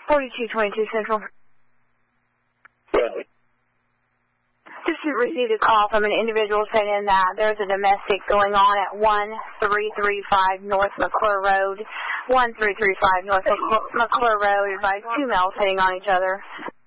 4222 Central. Yeah. Just received a call from an individual saying that there's a domestic going on at 1335 North McClure Road. 1335 North McClure Road. Advised 2 males hitting on each other.